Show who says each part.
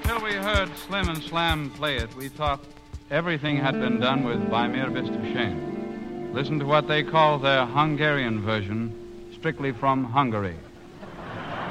Speaker 1: Until we heard Slim and Slam play it, we thought everything had been done with By Mere Bist of Shame. Listen to what they call their Hungarian version, strictly from Hungary.